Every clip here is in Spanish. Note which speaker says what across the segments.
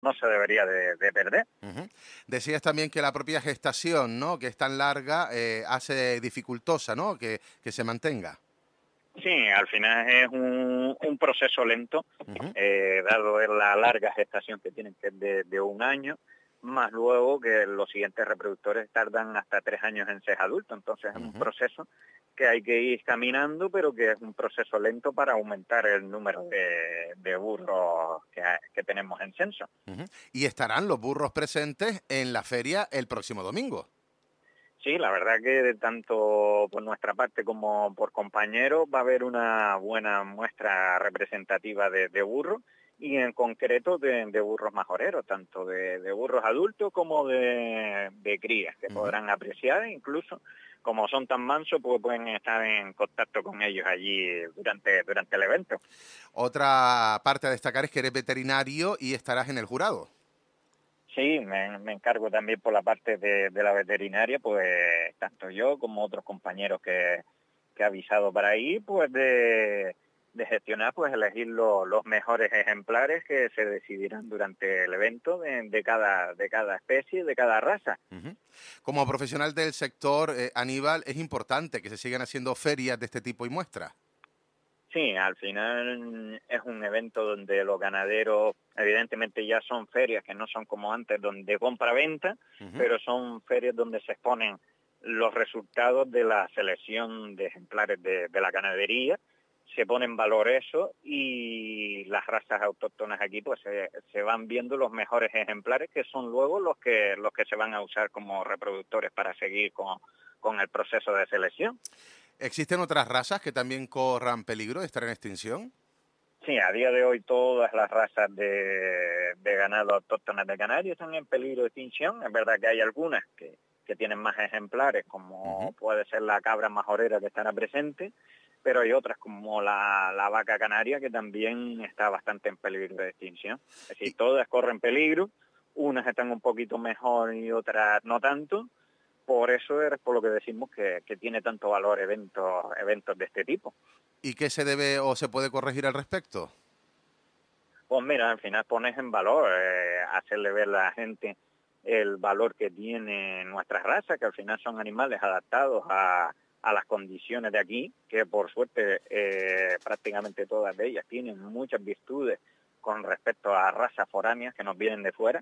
Speaker 1: no se debería de perder.
Speaker 2: Ujú. Decías también que la propia gestación, ¿no?, que es tan larga, hace dificultosa, ¿no?, que se mantenga.
Speaker 1: Sí, al final es un proceso lento,
Speaker 2: Ujú,
Speaker 1: dado la larga gestación que tienen, que es de 1 año, más luego que los siguientes reproductores tardan hasta 3 años en ser adultos. Entonces es un
Speaker 2: ujú,
Speaker 1: proceso que hay que ir caminando, pero que es un proceso lento para aumentar el número de burros que tenemos en censo.
Speaker 2: ujú. Y estarán los burros presentes en la feria el próximo domingo.
Speaker 1: Sí, la verdad que tanto por nuestra parte como por compañeros va a haber una buena muestra representativa de burros, y en concreto de burros majoreros, tanto de burros adultos como de crías, que
Speaker 2: Ujú.
Speaker 1: podrán apreciar. Incluso como son tan mansos, pues pueden estar en contacto con ellos allí durante el evento.
Speaker 2: Otra parte a destacar es que eres veterinario y estarás en el jurado.
Speaker 1: Sí, me encargo también por la parte de la veterinaria, pues tanto yo como otros compañeros que he avisado para ahí, pues de gestionar, pues elegir los mejores ejemplares que se decidirán durante el evento de cada especie, de cada raza.
Speaker 2: Ujú. Como profesional del sector, Aníbal, es importante que se sigan haciendo ferias de este tipo y muestras.
Speaker 1: Sí, al final es un evento donde los ganaderos, evidentemente ya son ferias que no son como antes, donde compra-venta,
Speaker 2: Ujú.
Speaker 1: pero son ferias donde se exponen los resultados de la selección de ejemplares de la ganadería, se pone en valor eso, y las razas autóctonas aquí pues se van viendo los mejores ejemplares, que son luego los que se van a usar como reproductores para seguir con el proceso de selección.
Speaker 2: ¿Existen otras razas que también corran peligro de estar en extinción?
Speaker 1: Sí, a día de hoy todas las razas de ganado autóctonas de Canarias están en peligro de extinción. Es verdad que hay algunas que tienen más ejemplares, como
Speaker 2: Ujú.
Speaker 1: puede ser la cabra majorera, que estará presente, pero hay otras como la vaca canaria, que también está bastante en peligro de extinción. Es decir,
Speaker 2: Y,
Speaker 1: todas corren peligro, unas están un poquito mejor y otras no tanto. Por eso es por lo que decimos que tiene tanto valor eventos de este tipo.
Speaker 2: ¿Y qué se debe o se puede corregir al respecto?
Speaker 1: Pues mira, al final pones en valor, hacerle ver a la gente el valor que tiene nuestra raza, que al final son animales adaptados a las condiciones de aquí, que por suerte prácticamente todas de ellas tienen muchas virtudes con respecto a razas foráneas que nos vienen de fuera,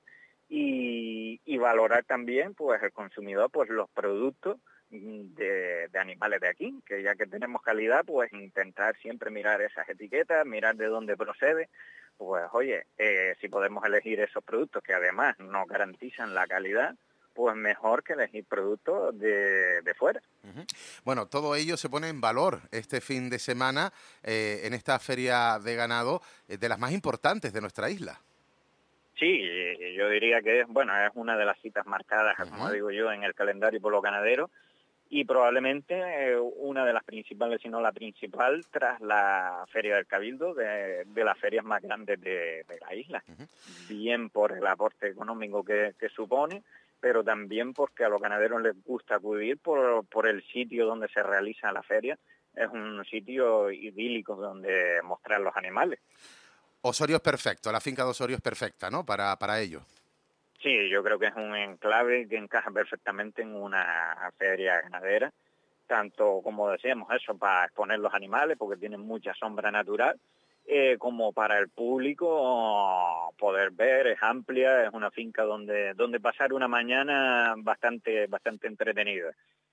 Speaker 1: y valorar también, pues, el consumidor, pues, los productos de animales de aquí, que ya que tenemos calidad, pues intentar siempre mirar esas etiquetas, mirar de dónde procede. Pues oye, si podemos elegir esos productos que además nos garantizan la calidad, pues mejor que elegir productos de fuera.
Speaker 2: Ujú. Bueno, todo ello se pone en valor este fin de semana en esta feria de ganado de las más importantes de nuestra isla.
Speaker 1: Sí, yo diría que es una de las citas marcadas, como
Speaker 2: Ujú.
Speaker 1: digo yo, en el calendario por los ganaderos, y probablemente una de las principales, si no la principal, tras la Feria del Cabildo, de las ferias más grandes de la isla.
Speaker 2: Ujú.
Speaker 1: Bien por el aporte económico que supone, pero también porque a los ganaderos les gusta acudir por el sitio donde se realiza la feria. Es un sitio idílico donde mostrar los animales.
Speaker 2: Osorio es perfecto, la finca de Osorio es perfecta, ¿no? Para ello.
Speaker 1: Sí, yo creo que es un enclave que encaja perfectamente en una feria ganadera, tanto como decíamos eso, para exponer los animales, porque tienen mucha sombra natural, como para el público poder ver. Es amplia, es una finca donde pasar una mañana bastante entretenida.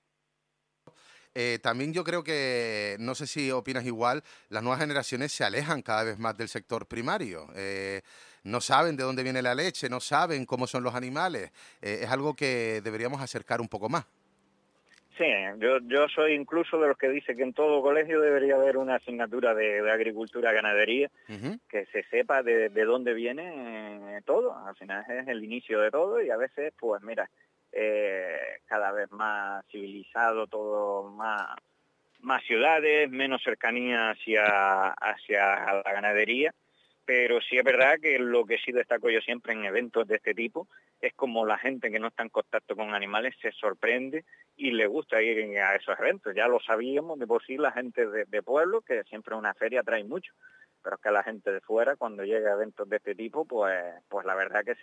Speaker 2: También yo creo que, no sé si opinas igual, las nuevas generaciones se alejan cada vez más del sector primario. No saben de dónde viene la leche, no saben cómo son los animales. Es algo que deberíamos acercar un poco más.
Speaker 1: Sí, yo soy incluso de los que dice que en todo colegio debería haber una asignatura de agricultura y ganadería,
Speaker 2: Ujú.
Speaker 1: que se sepa de dónde viene todo. Al final es el inicio de todo, y a veces, pues mira, cada vez más civilizado todo, más ciudades, menos cercanía hacia la ganadería. Pero sí es verdad que lo que sí destaco yo siempre en eventos de este tipo es como la gente que no está en contacto con animales se sorprende y le gusta ir a esos eventos. Ya lo sabíamos de por sí la gente de pueblo, que siempre una feria atrae mucho, pero es que la gente de fuera, cuando llega a eventos de este tipo, pues la verdad que